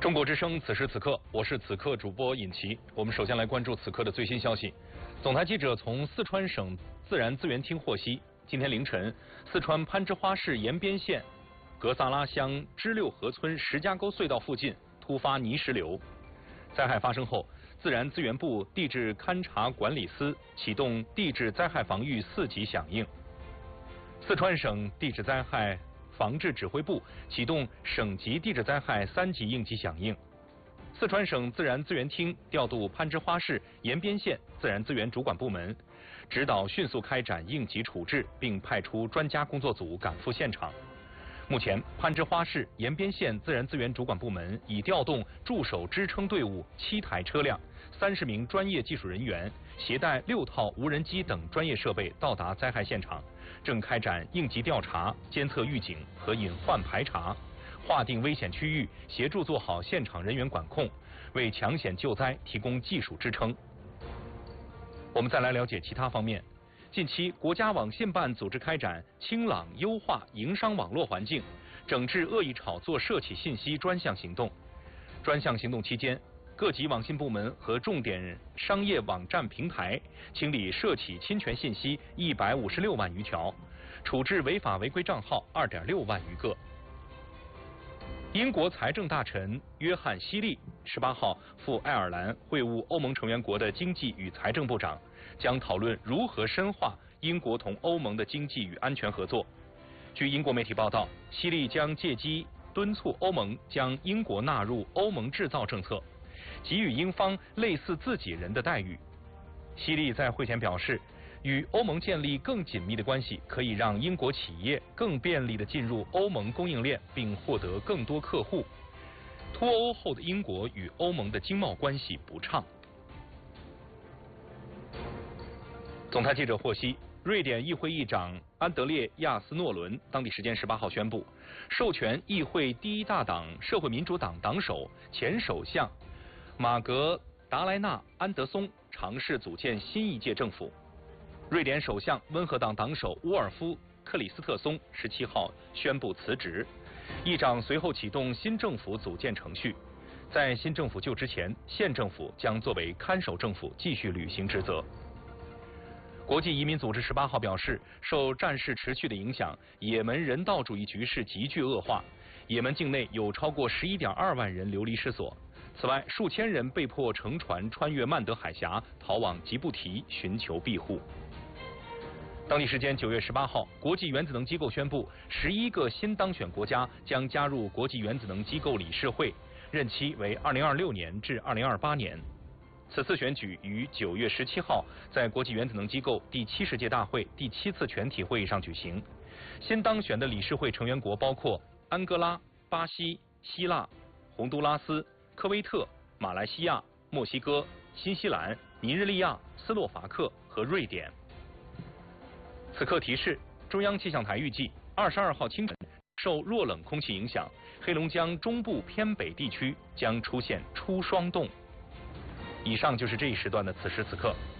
中国之声，此时此刻，我是此刻主播尹奇。我们首先来关注此刻的最新消息。总台记者从四川省自然资源厅获悉，今天凌晨，四川攀枝花市延边县格萨拉乡支六河村石家沟隧道附近突发泥石流。灾害发生后，自然资源部地质勘察管理司启动地质灾害防御4级响应。四川省地质灾害防治指挥部启动省级地质灾害3级应急响应。四川省自然资源厅调度攀枝花市延边县自然资源主管部门，指导迅速开展应急处置，并派出专家工作组赶赴现场。目前，攀枝花市延边县自然资源主管部门已调动驻守支撑队伍7台车辆、30名专业技术人员，携带6套无人机等专业设备到达灾害现场，正开展应急调查、监测预警和隐患排查，划定危险区域，协助做好现场人员管控，为抢险救灾提供技术支撑。我们再来了解其他方面。近期，国家网信办组织开展清朗优化营商网络环境，整治恶意炒作涉企信息专项行动。专项行动期间，各级网信部门和重点商业网站平台清理涉企侵权信息156万余条，处置违法违规账号2.6万余个。英国财政大臣约翰·希利18号赴爱尔兰会晤欧盟成员国的经济与财政部长，将讨论如何深化英国同欧盟的经济与安全合作。据英国媒体报道，希利将借机敦促欧盟将英国纳入欧盟制造政策，给予英方类似自己人的待遇。希利在会前表示，与欧盟建立更紧密的关系，可以让英国企业更便利地进入欧盟供应链，并获得更多客户。脱欧后的英国与欧盟的经贸关系不畅。总台记者获悉，瑞典议会议长安德烈亚斯诺伦当地时间18号宣布，授权议会第一大党社会民主党党首、前首相马格达莱纳·安德松尝试组建新一届政府。瑞典首相温和党党首沃尔夫·克里斯特松17号宣布辞职，议长随后启动新政府组建程序。在新政府就职前，县政府将作为看守政府继续履行职责。国际移民组织18号表示，受战事持续的影响，也门人道主义局势急剧恶化，也门境内有超过11.2万人流离失所。此外，数千人被迫乘船穿越曼德海峡，逃往吉布提寻求庇护。当地时间9月18号，国际原子能机构宣布，11个新当选国家将加入国际原子能机构理事会，任期为2026年至2028年。此次选举于9月17号在国际原子能机构第70届大会第7次全体会议上举行。新当选的理事会成员国包括安哥拉、巴西、希腊、洪都拉斯、科威特、马来西亚、墨西哥、新西兰、尼日利亚、斯洛伐克和瑞典。此刻提示：中央气象台预计22号清晨受弱冷空气影响，黑龙江中部偏北地区将出现初霜冻。以上就是这一时段的此时此刻。